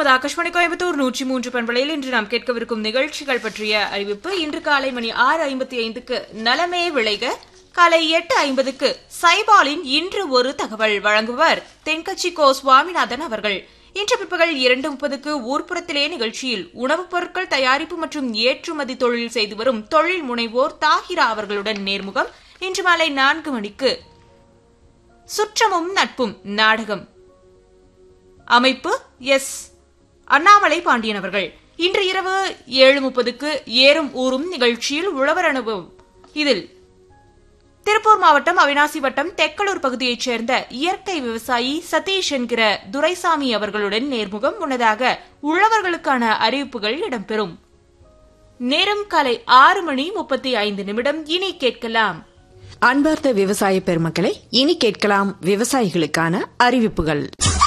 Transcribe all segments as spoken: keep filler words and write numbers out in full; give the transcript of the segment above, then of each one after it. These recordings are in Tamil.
நமது ஆகாஷ்வாணி கோயம்புத்தூர் நூற்றி மூன்று பண்பலையில் இன்று நாம் கேட்கவிருக்கும் நிகழ்ச்சிகள் பற்றிய அறிவிப்பு. இன்று காலை மணி ஆறு ஐம்பத்தி ஐந்துக்கு நலமே விளைக, காலை எட்டு ஐம்பதுக்கு சைபாலின் இன்று ஒரு தகவல் வழங்குவர் தென்கட்சி கோ சுவாமிநாதன் அவர்கள். இன்று பிற்பகல் இரண்டு முப்பதுக்கு ஊர்ப்புறத்திலே நிகழ்ச்சியில் உணவுப் பொருட்கள் தயாரிப்பு மற்றும் ஏற்றுமதி தொழில் செய்து வரும் தொழில் முனைவோர் தாஹிரா அவர்களுடன் நேர்முகம். இன்று மாலை நான்கு மணிக்கு சுற்றமும் நட்பும் நாடகம், அமைப்பு எஸ் அண்ணாமலை பாண்டியன் அவர்கள். இன்று இரவு ஏழு முப்பதுக்கு ஏறும் ஊரும் நிகழ்ச்சியில் உழவர் அனுபவம். இதில் திருப்பூர் மாவட்டம் அவினாசி வட்டம் தெக்கலூர் பகுதியைச் சேர்ந்த இயற்கை விவசாயி சதீஷ் என்கிற துரைசாமி அவர்களுடன் நேர்முகம். முன்னதாக உழவர்களுக்கான அறிவிப்புகள் இடம்பெறும். நேரம் காலை ஆறு மணி முப்பத்தி ஐந்து நிமிடம். இனி கேட்கலாம் அன்பார்ந்த விவசாய பெருமக்களை, இனி கேட்கலாம் விவசாயிகளுக்கான அறிவிப்புகள்.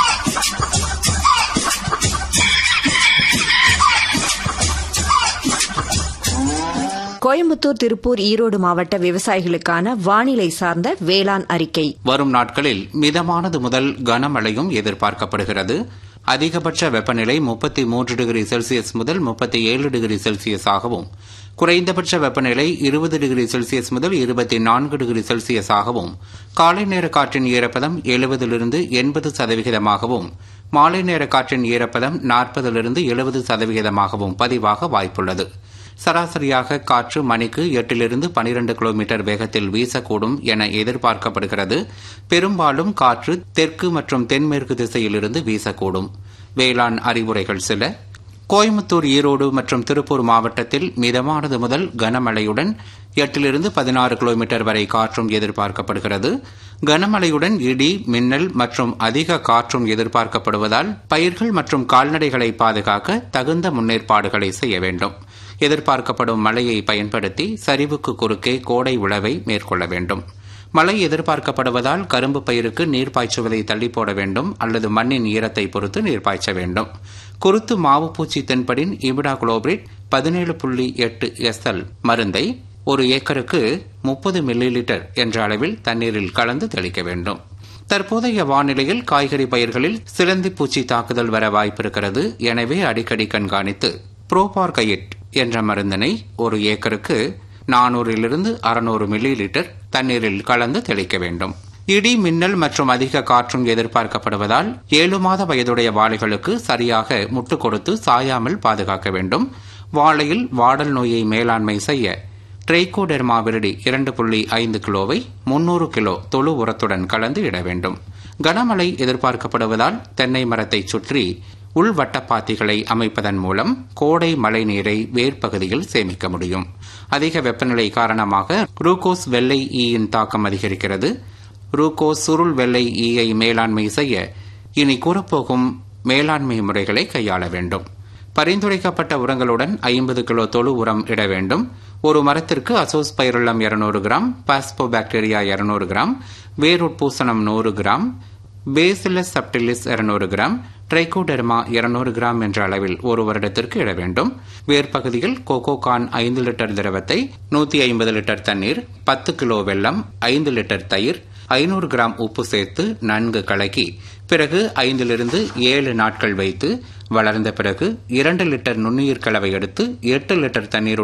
கோயம்புத்தூர், திருப்பூர், ஈரோடு மாவட்ட விவசாயிகளுக்கான வானிலை சார்ந்த வேளாண் அறிக்கை. வரும் நாட்களில் மிதமானது முதல் கனமழையும் எதிர்பார்க்கப்படுகிறது. அதிகபட்ச வெப்பநிலை முப்பத்தி மூன்று டிகிரி செல்சியஸ் முதல் முப்பத்தி ஏழு டிகிரி செல்சியஸாகவும், குறைந்தபட்ச வெப்பநிலை இருபது டிகிரி செல்சியஸ் முதல் இருபத்தி நான்கு டிகிரி செல்சியஸாகவும், காலை நேர காற்றின் ஈரப்பதம் எழுபதிலிருந்து எண்பது சதவிகிதமாகவும், மாலை நேர காற்றின் ஈரப்பதம் நாற்பதிலிருந்து எழுபது சதவிகிதமாகவும் பதிவாக வாய்ப்புள்ளது. சராசரியாக காற்று மணிக்கு எட்டிலிருந்து பனிரண்டு கிலோமீட்டர் வேகத்தில் வீசக்கூடும் என எதிர்பார்க்கப்படுகிறது. பெரும்பாலும் காற்று தெற்கு மற்றும் தென்மேற்கு திசையிலிருந்து வீசக்கூடும். வேளாண் அறிவுரைகள் சில. கோயம்புத்தூர், ஈரோடு மற்றும் திருப்பூர் மாவட்டத்தில் மிதமானது முதல் கனமழையுடன் எட்டிலிருந்து பதினாறு கிலோமீட்டர் வரை காற்றும் எதிர்பார்க்கப்படுகிறது. கனமழையுடன் இடி, மின்னல் மற்றும் அதிக காற்றும் எதிர்பார்க்கப்படுவதால் பயிர்கள் மற்றும் கால்நடைகளை பாதுகாக்க தகுந்த முன்னேற்பாடுகளை செய்ய வேண்டும். எதிர்பார்க்கப்படும் மழையை பயன்படுத்தி சரிவுக்கு குறுக்கே கோடை உழவை மேற்கொள்ள வேண்டும். மழை எதிர்பார்க்கப்படுவதால் கரும்பு பயிருக்கு நீர் பாய்ச்சுவதை தள்ளி போட வேண்டும் அல்லது மண்ணின் ஈரத்தை பொறுத்து நீர் பாய்ச்ச வேண்டும். குருத்து மாவு பூச்சி தென்படின் இமிடாகுளோபிரிட் பதினேழு புள்ளி எட்டு எஸ்எல் மருந்தை ஒரு ஏக்கருக்கு முப்பது மில்லி லிட்டர் என்ற அளவில் தண்ணீரில் கலந்து தெளிக்க வேண்டும். தற்போதைய வானிலையில் காய்கறி பயிர்களில் சிலந்தி பூச்சி தாக்குதல் வர வாய்ப்பிருக்கிறது. எனவே அடிக்கடி கண்காணித்து புரோபார்கைட் என்ற மருந்தினை ஒரு ஏக்கருக்கு நானூறிலிருந்து அறுநூறு மில்லி லிட்டர் தண்ணீரில் கலந்து தெளிக்க வேண்டும். இடி, மின்னல் மற்றும் அதிக காற்றும் எதிர்பார்க்கப்படுவதால் ஏழு மாத வயதுடைய வாழைகளுக்கு சரியாக முட்டு கொடுத்து சாயாமல் பாதுகாக்க வேண்டும். வாழையில் வாடல் நோயை மேலாண்மை செய்ய ட்ரைகோடெர்மா விரிடி இரண்டு புள்ளி ஐந்து கிலோவை முன்னூறு கிலோ தொழு உரத்துடன் கலந்து இட வேண்டும். கனமழை எதிர்பார்க்கப்படுவதால் தென்னை மரத்தை சுற்றி உள்வட்டப்பாத்திகளை அமைப்பதன் மூலம் கோடை மழை நீரை வேர்ப்பகுதியில் சேமிக்க முடியும். அதிக வெப்பநிலை காரணமாக ரூகோஸ் வெள்ளை ஈயின் தாக்கம் அதிகரிக்கிறது. ரூகோஸ் சுருள் வெள்ளை ஈயை மேலாண்மை செய்ய இனி கூறப்போகும் மேலாண்மை முறைகளை கையாள வேண்டும். பரிந்துரைக்கப்பட்ட உரங்களுடன் ஐம்பது கிலோ தொழு உரம் இட வேண்டும். ஒரு மரத்திற்கு அசோஸ்பைருலம் இருநூறு கிராம், பாஸ்போபாக்டீரியா இருநூறு கிராம், வேருட்பூசணம் நூறு கிராம், பேசிலஸ் சப்டிலிஸ் இருநூறு கிராம், ட்ரைகோடெர்மா இருநூறு கிராம் என்ற அளவில் ஒரு வருடத்திற்கு இட வேண்டும். வேர்பகுதியில் கோகோகான் ஐந்து லிட்டர் திரவத்தை நூற்றி ஐம்பது லிட்டர் தண்ணீர், பத்து கிலோ வெல்லம், ஐந்து லிட்டர் தயிர், ஐநூறு கிராம் உப்பு சேர்த்து நன்கு கலக்கி பிறகு ஐந்திலிருந்து ஏழு நாட்கள் வைத்து வளர்ந்த பிறகு இரண்டு லிட்டர் நுண்ணுயிர் கலவை எடுத்து எட்டு லிட்டர் தண்ணீர்